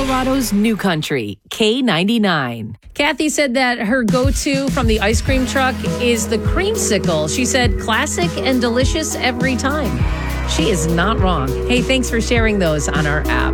Colorado's new country, K99. Kathy said that her go-to from the ice cream truck is the creamsicle. She said classic and delicious every time. She is not wrong. Hey, thanks for sharing those on our app.